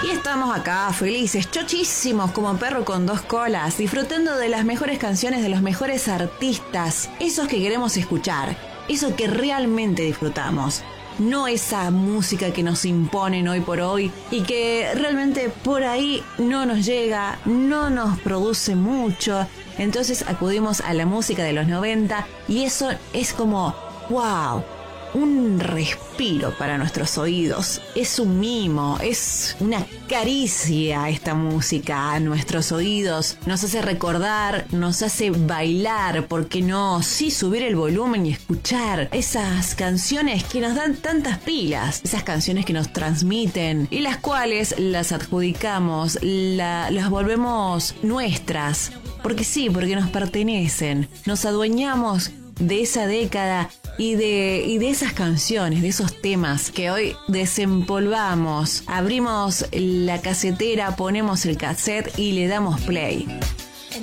Y estamos acá felices, chochísimos como perro con dos colas, disfrutando de las mejores canciones de los mejores artistas, esos que queremos escuchar, eso que realmente disfrutamos. No esa música que nos imponen hoy por hoy y que realmente por ahí no nos llega, no nos produce mucho. Entonces acudimos a la música de los 90 y eso es como, wow, un respiro para nuestros oídos. Es un mimo, es una caricia esta música a nuestros oídos. Nos hace recordar, nos hace bailar, ¿por qué no? Sí, subir el volumen y escuchar esas canciones que nos dan tantas pilas, esas canciones que nos transmiten y las cuales las adjudicamos, las volvemos nuestras. Porque sí, porque nos pertenecen, nos adueñamos de esa década y de esas canciones, de esos temas que hoy desempolvamos, abrimos la casetera, ponemos el cassette y le damos play.